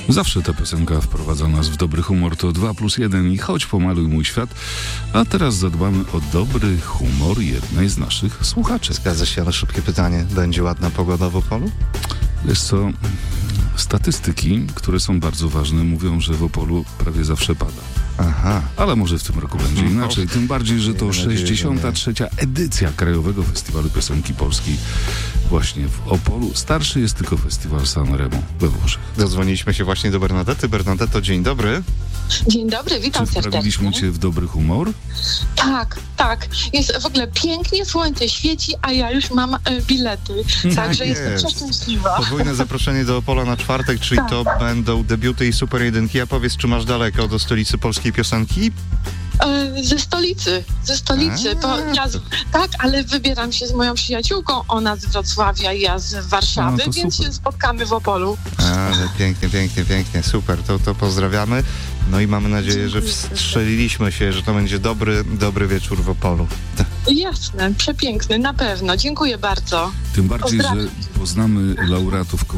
Zawsze ta piosenka wprowadza nas w dobry humor, to 2+1 i chodź pomaluj mój świat. A teraz zadbamy o dobry humor jednej z naszych słuchaczy. Zgadza się, ale szybkie pytanie. Będzie ładna pogoda w Opolu? Wiesz co, statystyki, które są bardzo ważne, mówią, że w Opolu prawie zawsze pada. Aha. Ale może w tym roku będzie inaczej. Tym bardziej, że to Miejmy nadzieję, 63. edycja Krajowego Festiwalu Piosenki Polskiej właśnie w Opolu. Starszy jest tylko festiwal Sanremo we Włoszech. Dodzwoniliśmy się właśnie do Bernadety. Bernadetto, dzień dobry. Dzień dobry, witam Czy wprawiliśmy serdecznie. cię w dobry humor? Tak. Jest w ogóle pięknie, słońce świeci, a ja już mam bilety. Także jestem jest. przeszczęśliwa. Podwójne zaproszenie do Opola na czwartek, czyli Tak. to będą debiuty i super jedynki. A powiedz, czy masz daleko do stolicy polskiej piosenki? Ze stolicy. To ja tak, ale wybieram się z moją przyjaciółką, ona z Wrocławia, ja z Warszawy, No, to więc super. się spotkamy w Opolu. Ale pięknie, super, to pozdrawiamy. No i mamy nadzieję, że wstrzeliliśmy się, że to będzie dobry wieczór w Opolu. Jasne, przepiękny, na pewno. Dziękuję bardzo. Tym bardziej, że Pozdrawiam. poznamy laureatów